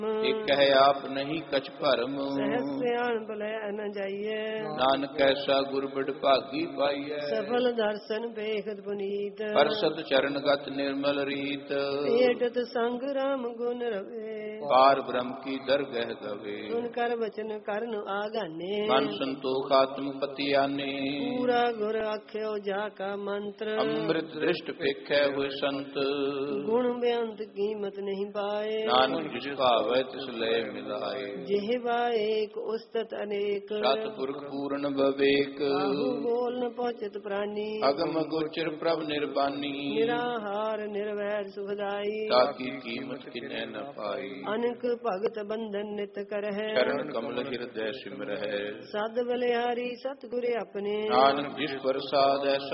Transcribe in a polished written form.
ਇਕ ਹੈ ਆਪ ਨਹੀਂ ਕਛ ਭਰਮ। ਸਹਿਜ ਸਿਆਣ ਭਲੇ ਨ ਜਾਈਐ। ਨਾਨਕ ਐਸਾ ਗੁਰ ਬਿੜ ਭਾਗੀ ਪਾਈਐ। ਸਫਲ ਦਰਸ਼ਨ ਵੇਖਤ ਪੁਨੀਤ। ਪਰਸਦ ਚਰਨ ਗਤ ਨਿਰਮਲ ਰੀਤ। ਭੇਟਤ ਸੰਗ ਰਾਮ ਗੁਣ ਰਵੇ। ਪਾਰ ਬ੍ਰਹਮ ਕੀ ਦਰਗਹਿ ਗਵੇ। ਸੁਨ ਕਰ ਬਚਨ ਕਰਨ ਆਗਾਨੇ। ਮਨ ਸੰਤੋਖ ਆਤਮ ਪਤੀ ਆਨੇ। ਪੂਰਾ ਗੁਰ ਆਖਿਓ ਜਾ ਕਾ ਮੰਤਰ। ਅੰਮ੍ਰਿਤ ਦ੍ਰਿਸ਼ਟ ਵੇਖੈ ਹੋਇ ਸੰਤ। ਗੁਣ ਬੇਅੰਤ ਕੀਮਤ ਨਹੀਂ ਪਾਏ। ਨਾਨਕ ਜਿਸ ਭਾਵੈ ਤਿਸ ਲੈ ਮਿਲਾਏ। ਜਿਹਵਾ ਏਕ ਉਸਤਤ ਅਨੇਕ। ਸਤਿਪੁਰਖ ਪੂਰਨ ਵਿਵੇਕ। ਆਹੂ ਬੋਲ ਨ ਪਹੁੰਚਤ ਪ੍ਰਾਨੀ। ਅਗਮ ਗੋਚਰ ਪ੍ਰਭ ਨਿਰਬਾਨੀ। ਨਿਰਾਹਾਰ ਨਿਰਵੈਰ ਸੁਖਦਾਈ। ਤਾਕੀ ਕੀਮਤ ਕਿਨੈ ਨ ਪਾਈ। ਅਨਕ ਭਗਤ ਬੰਧਨ ਨਿਤ ਕਰਹਿ। ਚਰਨ ਕਮਲ ਹਿਰਦੈ ਸਿਮਰਹਿ। ਸਦ ਬਲਿਹਾਰੀ ਸਤਿਗੁਰ ਆਪਣੇ। ਨਾਨਕ ਜਿਸ ਪ੍ਰਸਾਦਿ